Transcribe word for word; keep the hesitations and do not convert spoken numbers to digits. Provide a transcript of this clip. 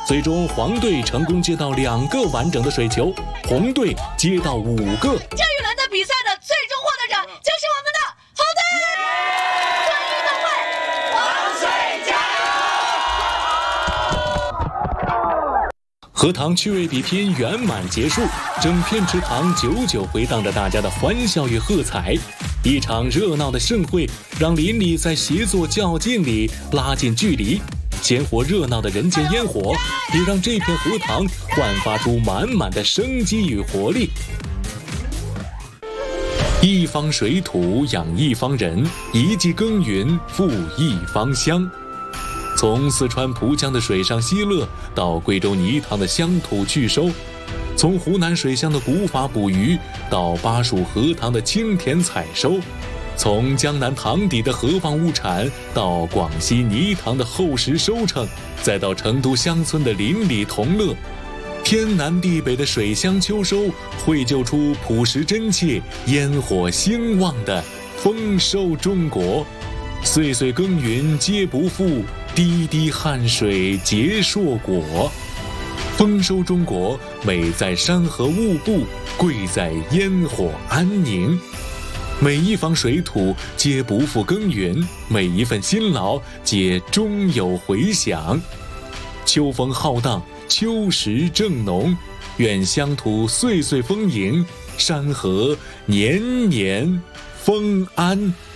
最终黄队成功接到两个完整的水球，红队接到五个。 这一轮的比赛的最终获得者就是我们的红队！祝运动会黄水加油！ 荷塘趣味比拼圆满结束，整片池塘久久回荡着大家的欢笑与喝彩。一场热闹的盛会让邻里在协作较劲里拉近距离，鲜活热闹的人间烟火也让这片荷塘焕发出满满的生机与活力。一方水土养一方人，一季耕耘复一方香。从四川蒲江的水上嬉乐到贵州泥塘的乡土趣收，从湖南水乡的古法捕鱼到巴蜀荷塘的清甜采收，从江南塘底的河蚌物产到广西泥塘的厚实收成，再到成都乡村的邻里同乐，天南地北的水乡秋收绘就出朴实真切、烟火兴旺的丰收中国。岁岁耕耘皆不负，滴滴汗水结硕果。丰收中国，美在山河雾布，贵在烟火安宁。每一方水土皆不负耕耘，每一份辛劳皆终有回响。秋风浩荡，秋实正浓，愿乡土岁岁丰盈，山河年年丰安。